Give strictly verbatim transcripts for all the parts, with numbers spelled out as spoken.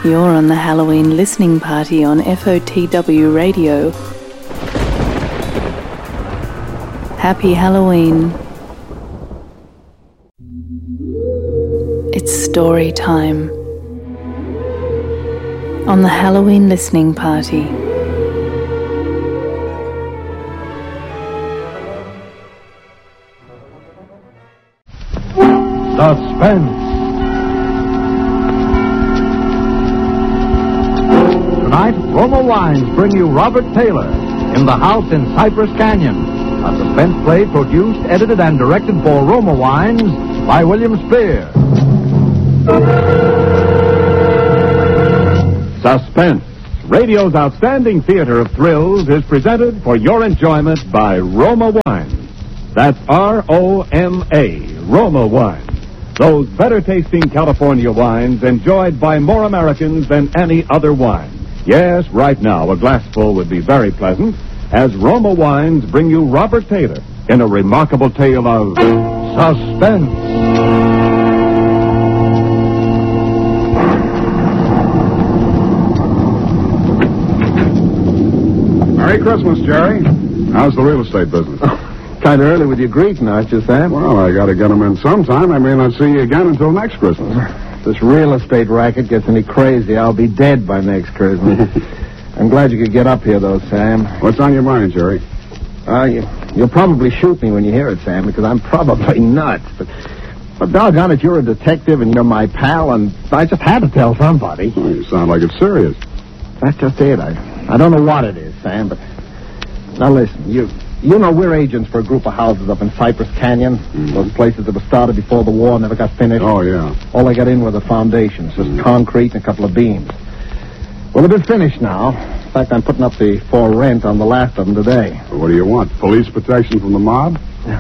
You're on the Halloween listening party on F O T W Radio. Happy Halloween. It's story time on the Halloween listening party. Suspense. Tonight, Roma Wines bring you Robert Taylor in The House in Cypress Canyon, a suspense play produced, edited, and directed for Roma Wines by William Spear. Suspense, radio's outstanding theater of thrills, is presented for your enjoyment by Roma Wines. That's R O M A, Roma Wines. Those better-tasting California wines enjoyed by more Americans than any other wine. Yes, right now, a glassful would be very pleasant, as Roma Wines bring you Robert Taylor in a remarkable tale of suspense. Merry Christmas, Jerry. How's the real estate business? Kind of early with your greeting, aren't you, Sam? Well, I got to get them in sometime. I may not see you again until next Christmas. This real estate racket gets any crazy, I'll be dead by next Christmas. I'm glad you could get up here, though, Sam. What's on your mind, Jerry? Uh, you, you'll probably shoot me when you hear it, Sam, because I'm probably nuts. But, but doggone it, you're a detective and you're my pal, and I just had to tell somebody. Oh, you sound like it's serious. That's just it. I, I don't know what it is, Sam, but... Now, listen, you... You know, we're agents for a group of houses up in Cypress Canyon. Mm-hmm. Those places that were started before the war never got finished. Oh, yeah. All they got in were the foundations, just mm-hmm. concrete and a couple of beams. Well, they've been finished now. In fact, I'm putting up the for rent on the last of them today. Well, what do you want? Police protection from the mob?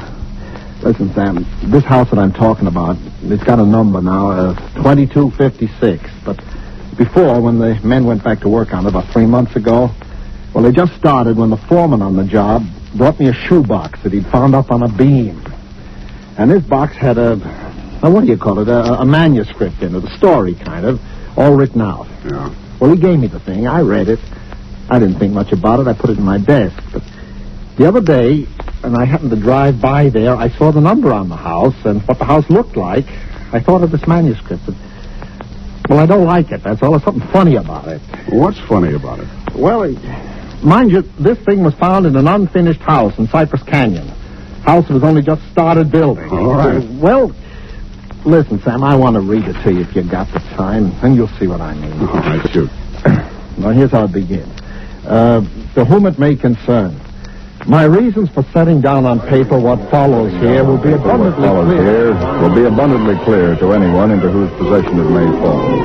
Listen, Sam, this house that I'm talking about, it's got a number now, uh, twenty-two fifty-six. But before, when the men went back to work on it about three months ago, well, they just started when the foreman on the job brought me a shoebox that he'd found up on a beam. And this box had a, a what do you call it, a, a manuscript in it, a story kind of, all written out. Yeah. Well, he gave me the thing. I read it. I didn't think much about it. I put it in my desk. But the other day, and I happened to drive by there, I saw the number on the house and what the house looked like. I thought of this manuscript. But, well, I don't like it. That's all. There's something funny about it. What's funny about it? Well, it, mind you, this thing was found in an unfinished house in Cypress Canyon. House was only just started building. All right. Well, listen, Sam, I want to read it to you if you got the time, and you'll see what I mean. All right, shoot. Now, here's how it begins. Uh, to whom it may concern, my reasons for setting down on paper what follows here will be abundantly what follows clear. here will be abundantly clear to anyone into whose possession it may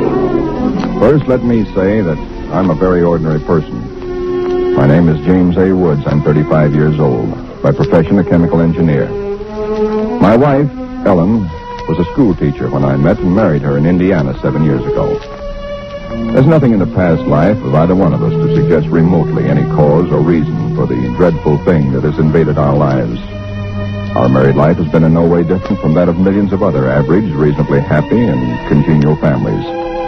fall. First, let me say that I'm a very ordinary person. My name is James A. Woods. I'm thirty-five years old. By profession, a chemical engineer. My wife, Ellen, was a school teacher when I met and married her in Indiana seven years ago. There's nothing in the past life of either one of us to suggest remotely any cause or reason for the dreadful thing that has invaded our lives. Our married life has been in no way different from that of millions of other average, reasonably happy, and congenial families.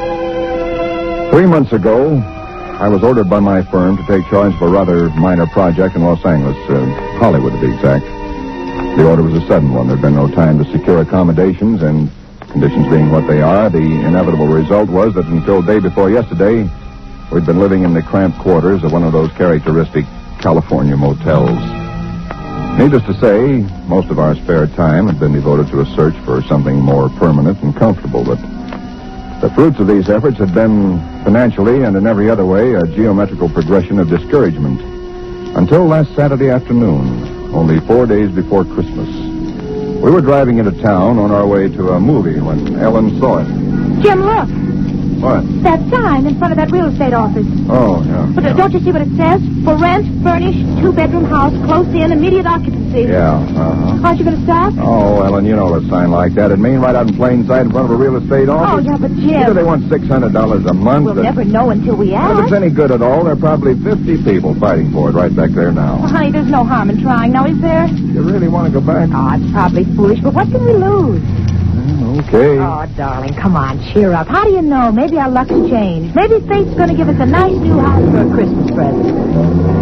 Three months ago, I was ordered by my firm to take charge of a rather minor project in Los Angeles, uh, Hollywood to be exact. The order was a sudden one. There'd been no time to secure accommodations, and conditions being what they are, the inevitable result was that until day before yesterday, we'd been living in the cramped quarters of one of those characteristic California motels. Needless to say, most of our spare time had been devoted to a search for something more permanent and comfortable, but the fruits of these efforts had been, financially and in every other way, a geometrical progression of discouragement. Until last Saturday afternoon, only four days before Christmas. We were driving into town on our way to a movie when Ellen saw it. Jim, look. What? That sign in front of that real estate office. Oh, yeah. But yeah. don't you see what it says? For rent, furnished, two-bedroom house, close in, immediate occupancy. Yeah, uh-huh. Aren't you going to stop? Oh, Ellen, you know a sign like that. It mean right out in plain sight in front of a real estate office. Oh, yeah, but Jim... Either they want six hundred dollars a month. We'll or... never know until we ask. Well, if it's any good at all, there are probably fifty people fighting for it right back there now. Well, honey, there's no harm in trying now, is there? You really want to go back? Oh, it's probably foolish, but what can we lose? Well, no Okay. Oh, darling, come on, cheer up. How do you know? Maybe our luck's changed. Maybe fate's going to give us a nice new house for a Christmas present.